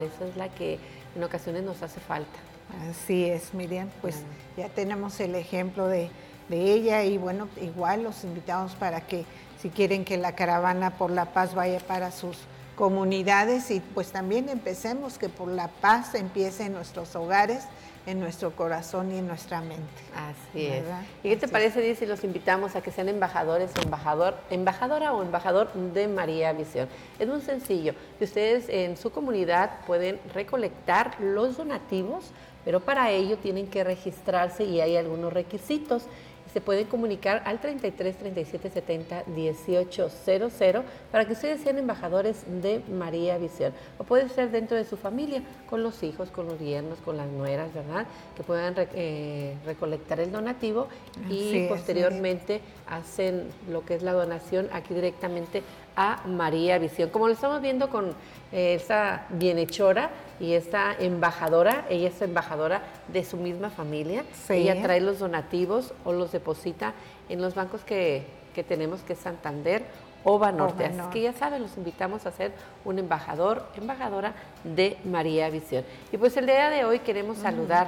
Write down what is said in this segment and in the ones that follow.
Eso es la que en ocasiones nos hace falta. Así es, Miriam, pues Claro. ya tenemos el ejemplo de ella y bueno, igual los invitamos para que si quieren que la caravana por la paz vaya para sus comunidades y pues también empecemos que por la paz empiece en nuestros hogares, en nuestro corazón y en nuestra mente. Así es. ¿Verdad? ¿Y qué te Así parece, Di, si los invitamos a que sean embajadores o embajadora o embajador de María Visión? Es muy sencillo. Y ustedes en su comunidad pueden recolectar los donativos, pero para ello tienen que registrarse y hay algunos requisitos. Se pueden comunicar al 33 37 70 1800 para que ustedes sean embajadores de María Visión. O puede ser dentro de su familia, con los hijos, con los yernos, con las nueras, ¿verdad? Que puedan recolectar el donativo y posteriormente hacen lo que es la donación aquí directamente a María Visión. Como lo estamos viendo con esta bienhechora y esta embajadora, ella es embajadora de su misma familia. Sí. Ella trae los donativos o los deposita en los bancos que tenemos, que es Santander o Banorte. Así que ya saben, los invitamos a ser un embajador, embajadora de María Visión. Y pues el día de hoy queremos saludar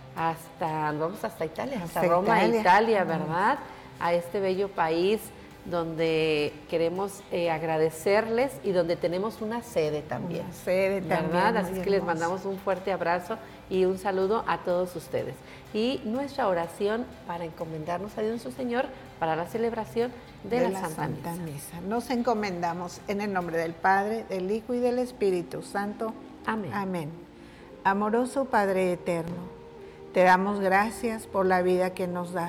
vamos hasta Italia, hasta Roma, Italia, ¿verdad? A este bello país donde queremos agradecerles y donde tenemos una sede también. Una sede también. ¿Verdad? Así es que les mandamos un fuerte abrazo y un saludo a todos ustedes. Y nuestra oración para encomendarnos a Dios nuestro Señor para la celebración de la Santa Misa. Nos encomendamos en el nombre del Padre, del Hijo y del Espíritu Santo. Amén. Amén. Amoroso Padre eterno, te damos gracias por la vida que nos das.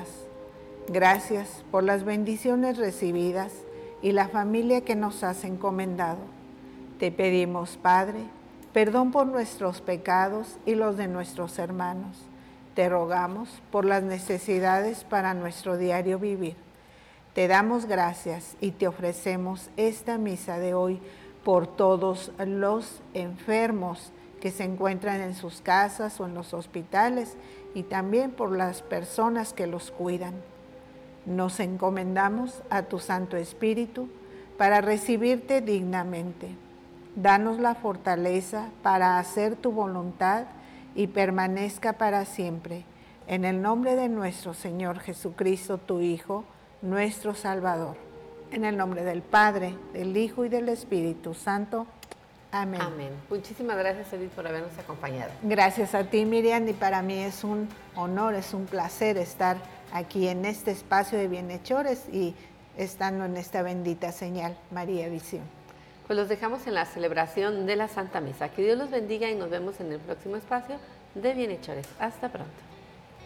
Gracias por las bendiciones recibidas y la familia que nos has encomendado. Te pedimos, Padre, perdón por nuestros pecados y los de nuestros hermanos. Te rogamos por las necesidades para nuestro diario vivir. Te damos gracias y te ofrecemos esta misa de hoy por todos los enfermos que se encuentran en sus casas o en los hospitales y también por las personas que los cuidan. Nos encomendamos a tu Santo Espíritu para recibirte dignamente. Danos la fortaleza para hacer tu voluntad y permanezca para siempre. En el nombre de nuestro Señor Jesucristo, tu Hijo, nuestro Salvador. En el nombre del Padre, del Hijo y del Espíritu Santo. Amén. Amén. Muchísimas gracias, Edith, por habernos acompañado. Gracias a ti, Miriam, y para mí es un honor, es un placer estar aquí en este espacio de bienhechores y estando en esta bendita señal, María Visión. Pues los dejamos en la celebración de la Santa Misa. Que Dios los bendiga y nos vemos en el próximo espacio de Bienhechores. Hasta pronto.